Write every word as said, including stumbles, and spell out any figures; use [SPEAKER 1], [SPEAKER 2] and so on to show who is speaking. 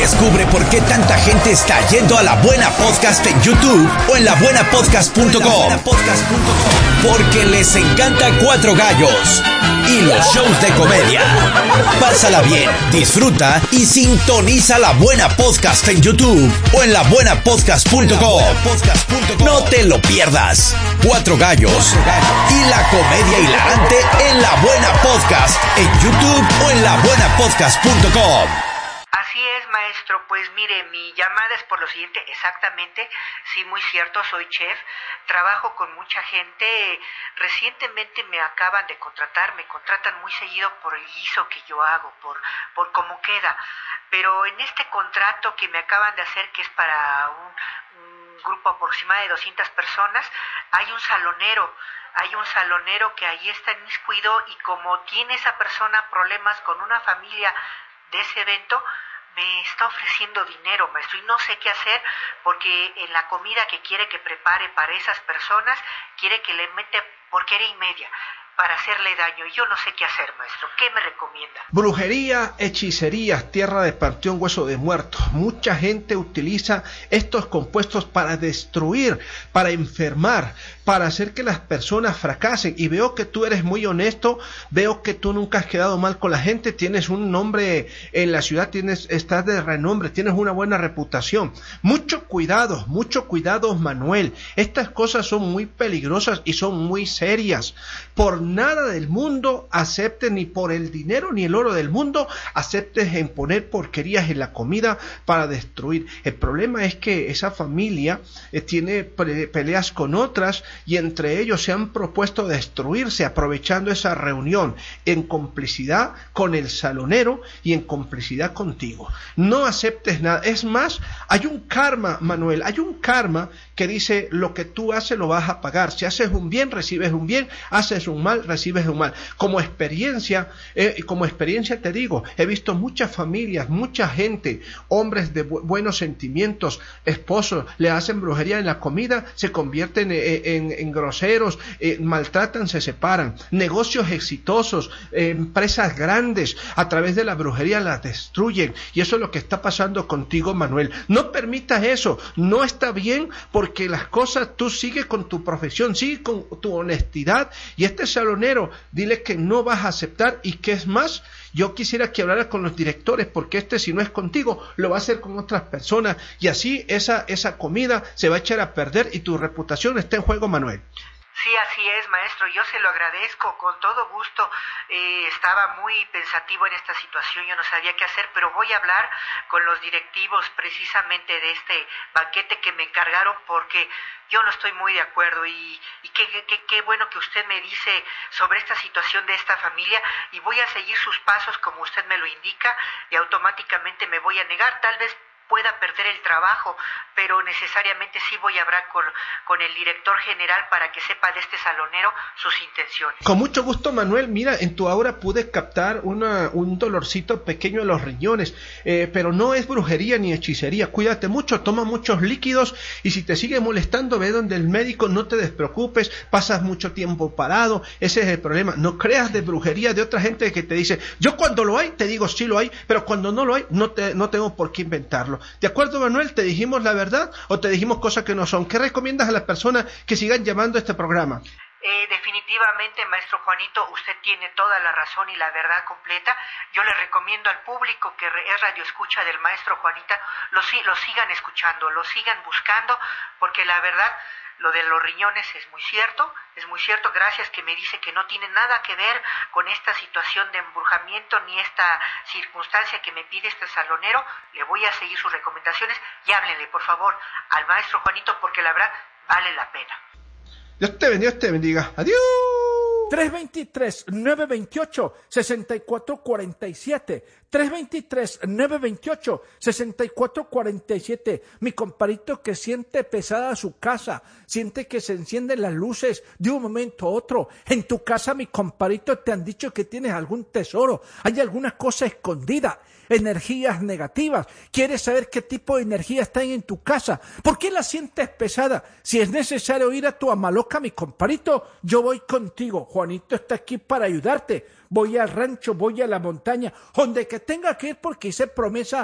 [SPEAKER 1] Descubre por qué tanta gente está yendo a La Buena Podcast en YouTube o en la buena podcast punto com. Porque les encanta Cuatro Gallos y los shows de comedia. Pásala bien, disfruta y sintoniza La Buena Podcast en YouTube o en la buena podcast punto com. No te lo pierdas. Cuatro Gallos y la comedia hilarante en La Buena Podcast en YouTube o en la buena podcast punto com.
[SPEAKER 2] Así es, maestro. Pues mire, mi llamada es por lo siguiente, exactamente. Sí, muy cierto, soy chef. Trabajo con mucha gente. Recientemente me acaban de contratar. Me contratan muy seguido por el guiso que yo hago, por, por cómo queda. Pero en este contrato que me acaban de hacer, que es para un, un grupo aproximado de doscientas personas, hay un salonero. Hay un salonero que ahí está en Miscuido y como tiene esa persona problemas con una familia de ese evento, me está ofreciendo dinero, maestro, y no sé qué hacer porque en la comida que quiere que prepare para esas personas, quiere que le mete porquería y media para hacerle daño. Y yo no sé qué hacer, maestro. ¿Qué me recomienda?
[SPEAKER 3] Brujería, hechicerías, tierra de panteón, hueso de muerto. Mucha gente utiliza estos compuestos para destruir, para enfermar, para hacer que las personas fracasen. Y veo que tú eres muy honesto, veo que tú nunca has quedado mal con la gente, tienes un nombre en la ciudad, tienes, estás de renombre, tienes una buena reputación. Mucho cuidado, mucho cuidado, Manuel. Estas cosas son muy peligrosas y son muy serias. Por nada del mundo aceptes, ni por el dinero ni el oro del mundo aceptes en poner porquerías en la comida para destruir. El problema es que esa familia eh, tiene pe- peleas con otras y entre ellos se han propuesto destruirse aprovechando esa reunión en complicidad con el salonero y en complicidad contigo. No aceptes nada. Es más, hay un karma, Manuel, hay un karma que dice lo que tú haces lo vas a pagar. Si haces un bien, recibes un bien, haces un mal, recibes un mal. Como experiencia, eh, como experiencia te digo, he visto muchas familias, mucha gente, hombres de bu- buenos sentimientos, esposos, le hacen brujería en la comida, se convierten eh, en, en groseros, eh, maltratan, se separan. Negocios exitosos, eh, empresas grandes, a través de la brujería las destruyen. Y eso es lo que está pasando contigo, Manuel. No permitas eso, no está bien, porque las cosas, tú sigues con tu profesión, sigue con tu honestidad, y este salonero, dile que no vas a aceptar, y que es más, yo quisiera que hablaras con los directores, porque este, si no es contigo, lo va a hacer con otras personas, y así esa, esa comida se va a echar a perder y tu reputación está en juego, Manuel.
[SPEAKER 2] Sí, así es, maestro, yo se lo agradezco, con todo gusto. Eh, estaba muy pensativo en esta situación, yo no sabía qué hacer, pero voy a hablar con los directivos precisamente de este banquete que me encargaron, porque yo no estoy muy de acuerdo, y, y qué, qué, qué bueno que usted me dice sobre esta situación de esta familia, y voy a seguir sus pasos como usted me lo indica, y automáticamente me voy a negar. Tal vez pueda perder el trabajo, pero necesariamente sí voy a hablar con, con el director general para que sepa de este salonero sus intenciones.
[SPEAKER 3] Con mucho gusto, Manuel. Mira, en tu aura pude captar una, un dolorcito pequeño en los riñones, eh, pero no es brujería ni hechicería. Cuídate mucho, toma muchos líquidos, y si te sigue molestando, ve donde el médico, no te despreocupes, pasas mucho tiempo parado, ese es el problema. No creas de brujería de otra gente que te dice, yo cuando lo hay, te digo sí lo hay, pero cuando no lo hay, no, te, no tengo por qué inventarlo. ¿De acuerdo, Manuel? ¿Te dijimos la verdad o te dijimos cosas que no son? ¿Qué recomiendas a las personas que sigan llamando a este programa?
[SPEAKER 2] Eh, definitivamente, maestro Juanito, usted tiene toda la razón y la verdad completa. Yo le recomiendo al público que es radio escucha del maestro Juanita, lo, lo sigan escuchando, lo sigan buscando, porque la verdad, lo de los riñones es muy cierto, es muy cierto. Gracias que me dice que no tiene nada que ver con esta situación de embrujamiento ni esta circunstancia que me pide este salonero. Le voy a seguir sus recomendaciones y háblenle, por favor, al maestro Juanito, porque la verdad vale la pena.
[SPEAKER 3] Dios te bendiga, Dios te bendiga. Adiós.
[SPEAKER 4] tres dos tres, nueve dos ocho, seis cuatro cuatro siete. tres dos tres, nueve dos ocho, seis cuatro cuatro siete. Mi compadrito que siente pesada su casa, siente que se encienden las luces de un momento a otro. En tu casa, mi compadrito, te han dicho que tienes algún tesoro, hay alguna cosa escondida, energías negativas. ¿Quieres saber qué tipo de energía está en tu casa? ¿Por qué la sientes pesada? Si es necesario ir a tu amaloca, mi compadrito, yo voy contigo. Juanito está aquí para ayudarte. Voy al rancho, voy a la montaña, donde que tenga que ir, porque hice promesa